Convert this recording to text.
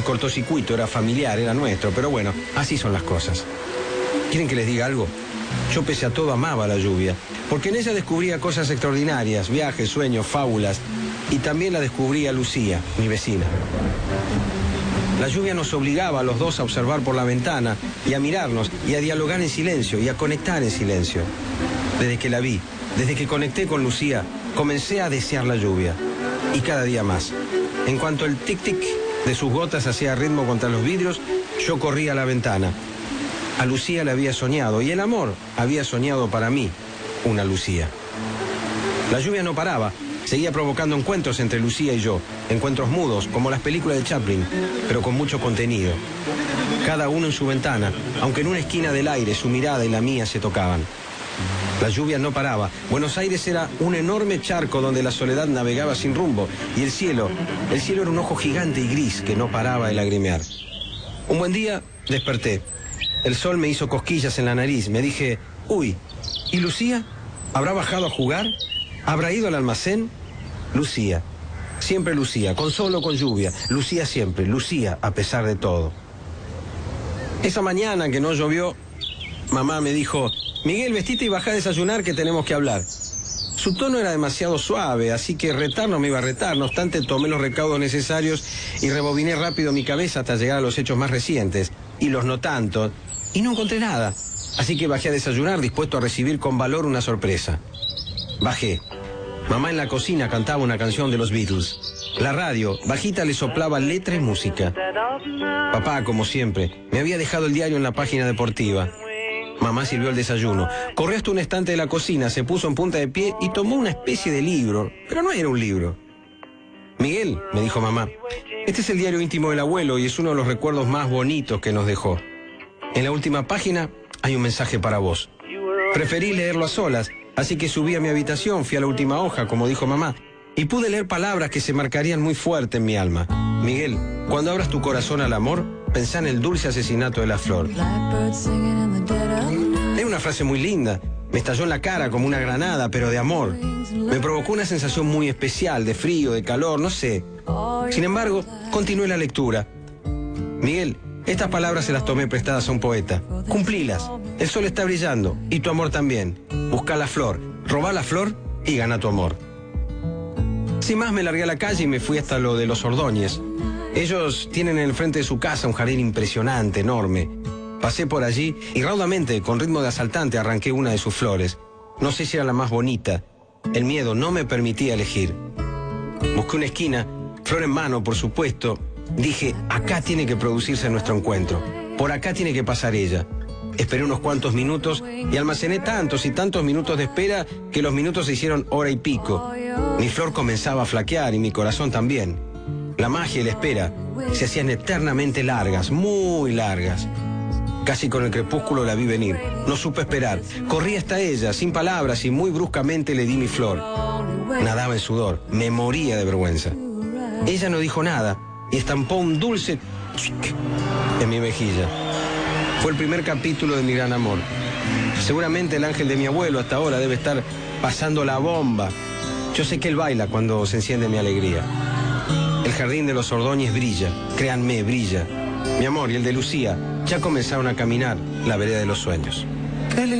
cortocircuito era familiar, era nuestro, pero bueno, así son las cosas. ¿Quieren que les diga algo? Yo pese a todo amaba la lluvia, porque en ella descubría cosas extraordinarias, viajes, sueños, fábulas, y también la descubría Lucía, mi vecina. La lluvia nos obligaba a los dos a observar por la ventana y a mirarnos y a dialogar en silencio y a conectar en silencio. Desde que la vi, desde que conecté con Lucía, comencé a desear la lluvia. Y cada día más. En cuanto el tic-tic de sus gotas hacía ritmo contra los vidrios, yo corría a la ventana. A Lucía le había soñado y el amor había soñado para mí una Lucía. La lluvia no paraba. Seguía provocando encuentros entre Lucía y yo, encuentros mudos, como las películas de Chaplin, pero con mucho contenido. Cada uno en su ventana, aunque en una esquina del aire su mirada y la mía se tocaban. La lluvia no paraba. Buenos Aires era un enorme charco donde la soledad navegaba sin rumbo, y el cielo era un ojo gigante y gris que no paraba de lagrimear. Un buen día desperté. El sol me hizo cosquillas en la nariz. Me dije, uy, ¿y Lucía? ¿Habrá bajado a jugar? ¿Habrá ido al almacén? Lucía, siempre Lucía, con sol o con lluvia. Lucía siempre, Lucía a pesar de todo. Esa mañana que no llovió, mamá me dijo, Miguel, vestite y bajá a desayunar que tenemos que hablar. Su tono era demasiado suave, así que retar no me iba a retar. No obstante, tomé los recaudos necesarios y rebobiné rápido mi cabeza hasta llegar a los hechos más recientes, y los no tanto, y no encontré nada. Así que bajé a desayunar, dispuesto a recibir con valor una sorpresa. Bajé. Mamá en la cocina cantaba una canción de los Beatles. La radio, bajita, le soplaba letra y música. Papá, como siempre, me había dejado el diario en la página deportiva. Mamá sirvió el desayuno. Corrió hasta un estante de la cocina, se puso en punta de pie y tomó una especie de libro, pero no era un libro. Miguel, me dijo mamá, este es el diario íntimo del abuelo y es uno de los recuerdos más bonitos que nos dejó. En la última página hay un mensaje para vos. Preferí leerlo a solas, así que subí a mi habitación, fui a la última hoja, como dijo mamá, y pude leer palabras que se marcarían muy fuerte en mi alma. Miguel, cuando abras tu corazón al amor, pensá en el dulce asesinato de la flor. Es una frase muy linda. Me estalló en la cara como una granada, pero de amor. Me provocó una sensación muy especial, de frío, de calor, no sé. Sin embargo, continué la lectura. Miguel, estas palabras se las tomé prestadas a un poeta. Cumplílas. El sol está brillando, y tu amor también. Busca la flor, robá la flor y gana tu amor. Sin más, me largué a la calle y me fui hasta lo de los Ordóñez. Ellos tienen en el frente de su casa un jardín impresionante, enorme. Pasé por allí y raudamente, con ritmo de asaltante, arranqué una de sus flores. No sé si era la más bonita. El miedo no me permitía elegir. Busqué una esquina, flor en mano, por supuesto. Dije, acá tiene que producirse nuestro encuentro. Por acá tiene que pasar ella. Esperé unos cuantos minutos y almacené tantos y tantos minutos de espera que los minutos se hicieron hora y pico. Mi flor comenzaba a flaquear y mi corazón también. La magia y la espera se hacían eternamente largas, muy largas. Casi con el crepúsculo la vi venir. No supe esperar. Corrí hasta ella, sin palabras, y muy bruscamente le di mi flor. Nadaba en sudor. Me moría de vergüenza. Ella no dijo nada y estampó un dulce chic en mi mejilla. Fue el primer capítulo de mi gran amor. Seguramente el ángel de mi abuelo hasta ahora debe estar pasando la bomba. Yo sé que él baila cuando se enciende mi alegría. El jardín de los Ordóñez brilla. Créanme, brilla. Mi amor y el de Lucía ya comenzaron a caminar la vereda de los sueños.